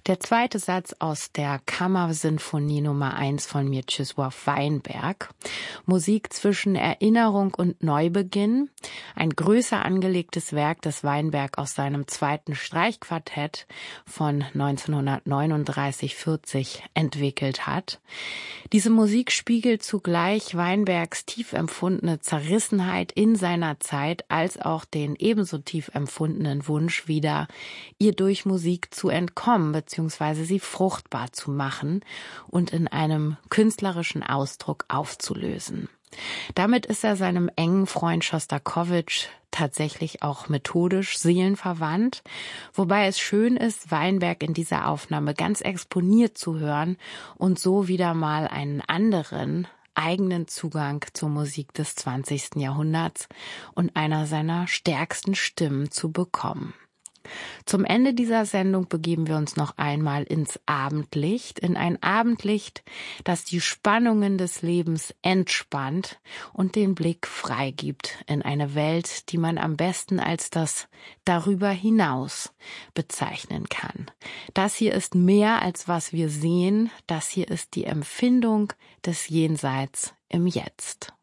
Der zweite Satz aus der Kammersinfonie Nummer 1 von Mieczysław Weinberg. Musik zwischen Erinnerung und Neubeginn. Ein größer angelegtes Werk, das Weinberg aus seinem zweiten Streichquartett von 1939/40 entwickelt hat. Diese Musik spiegelt zugleich Weinbergs tief empfundene Zerrissenheit in seiner Zeit als auch den ebenso tief empfundenen Wunsch wider, ihr durch Musik zu entkommen bzw. sie fruchtbar zu machen und in einem künstlerischen Ausdruck aufzulösen. Damit ist er seinem engen Freund Schostakowitsch tatsächlich auch methodisch seelenverwandt, wobei es schön ist, Weinberg in dieser Aufnahme ganz exponiert zu hören und so wieder mal einen anderen, eigenen Zugang zur Musik des 20. Jahrhunderts und einer seiner stärksten Stimmen zu bekommen. Zum Ende dieser Sendung begeben wir uns noch einmal ins Abendlicht, in ein Abendlicht, das die Spannungen des Lebens entspannt und den Blick freigibt in eine Welt, die man am besten als das Darüber hinaus bezeichnen kann. Das hier ist mehr als was wir sehen, das hier ist die Empfindung des Jenseits im Jetzt.